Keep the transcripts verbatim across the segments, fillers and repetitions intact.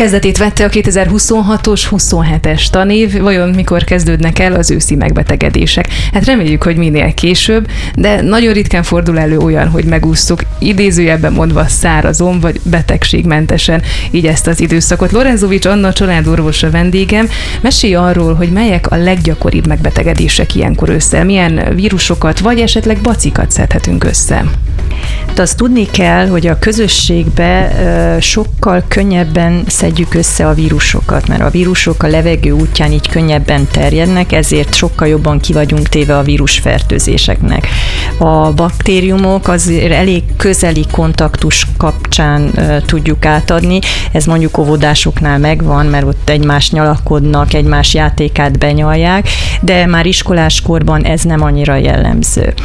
Kezdetét vette a kétezer-huszonhatos huszonhetes tanév, vajon mikor kezdődnek el az őszi megbetegedések? Hát reméljük, hogy minél később, de nagyon ritkán fordul elő olyan, hogy megúsztuk, idézőjelben mondva szárazon vagy betegségmentesen így ezt az időszakot. Lorenzovics Anna családorvos a vendégem. Mesélj arról, hogy melyek a leggyakoribb megbetegedések ilyenkor ősszel, milyen vírusokat vagy esetleg bacikat szedhetünk össze. De azt tudni kell, hogy a közösségbe sokkal könnyebben szedjük össze a vírusokat, mert a vírusok a levegő útján így könnyebben terjednek, ezért sokkal jobban ki vagyunk téve a vírusfertőzéseknek. A baktériumok azért elég közeli kontaktus kapcsán tudjuk átadni, ez mondjuk óvodásoknál megvan, mert ott egymás nyalakodnak, egymás játékát benyalják, de már iskoláskorban ez nem annyira jellemző.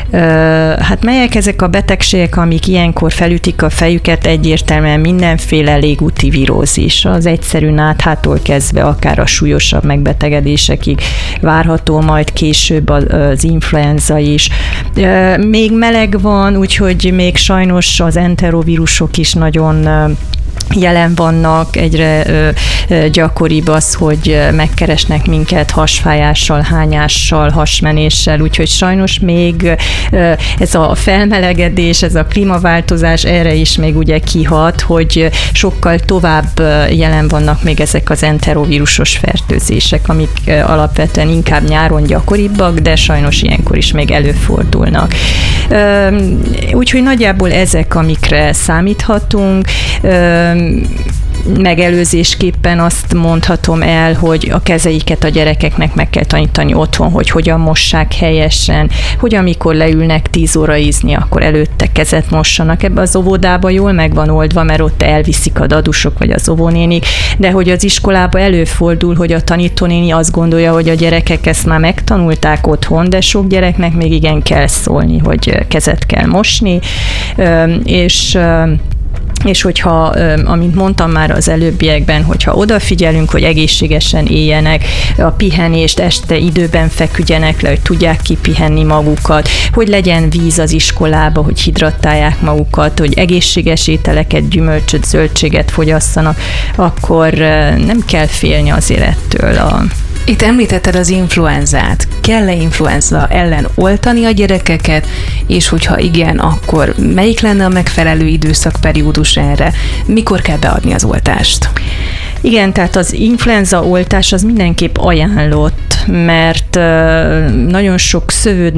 Hát melyek ezek a betegségek, amik ilyenkor felütik a fejüket? Egyértelműen mindenféle légúti virózis, az egyszerű náthától kezdve akár a súlyosabb megbetegedésekig várható, majd később az influenza is. Még meleg van, úgyhogy még sajnos az enterovírusok is nagyon jelen vannak, egyre ö, ö, gyakoribb az, hogy megkeresnek minket hasfájással, hányással, hasmenéssel, úgyhogy sajnos még ö, ez a felmelegedés, ez a klímaváltozás erre is még ugye kihat, hogy sokkal tovább jelen vannak még ezek az enterovírusos fertőzések, amik ö, alapvetően inkább nyáron gyakoribbak, de sajnos ilyenkor is még előfordulnak. Ö, úgyhogy nagyjából ezek, amikre számíthatunk. Ö, Megelőzésképpen azt mondhatom el, hogy a kezeiket a gyerekeknek meg kell tanítani otthon, hogy hogyan mossák helyesen, hogy amikor leülnek tíz óra ízni, akkor előtte kezet mossanak. Ebbe az óvodába jól meg van oldva, mert ott elviszik a dadusok vagy az óvónénik, de hogy az iskolába előfordul, hogy a tanítónéni azt gondolja, hogy a gyerekek ezt már megtanulták otthon, de sok gyereknek még igen kell szólni, hogy kezet kell mosni, és és hogyha, amint mondtam már az előbbiekben, hogyha odafigyelünk, hogy egészségesen éljenek, a pihenést este időben feküdjenek le, hogy tudják kipihenni magukat, hogy legyen víz az iskolába, hogy hidratálják magukat, hogy egészséges ételeket, gyümölcsöt, zöldséget fogyasszanak, akkor nem kell félni azért ettől a Itt említetted az influenzát. Kell-e influenza ellen oltani a gyerekeket, és hogyha igen, akkor melyik lenne a megfelelő időszakperiódus erre? Mikor kell beadni az oltást? Igen, tehát az influenza oltás az mindenképp ajánlott, mert nagyon sok szövődmény